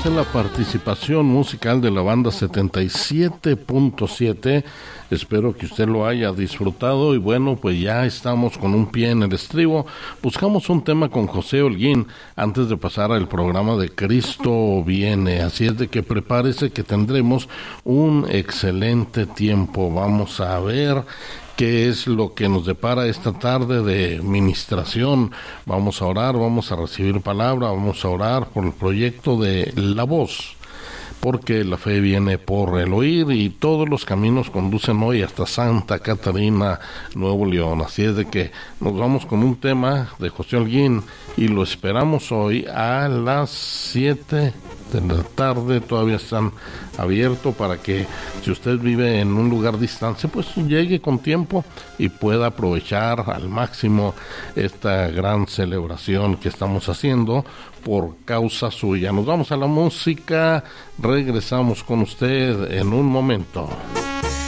Esta es la participación musical de la banda 77.7. Espero que usted lo haya disfrutado y bueno, pues ya estamos con un pie en el estribo. Buscamos un tema con José Holguín antes de pasar al programa de Cristo Viene. Así es de que prepárese que tendremos un excelente tiempo. Vamos a ver qué es lo que nos depara esta tarde de ministración. Vamos a orar, vamos a recibir palabra, vamos a orar por el proyecto de La Voz, porque la fe viene por el oír y todos los caminos conducen hoy hasta Santa Catarina, Nuevo León. Así es de que nos vamos con un tema de José Holguín y lo esperamos hoy a las 7 de la tarde. Todavía están abiertos para que si usted vive en un lugar distante, pues llegue con tiempo y pueda aprovechar al máximo esta gran celebración que estamos haciendo por causa suya. Nos vamos a la música, regresamos con usted en un momento.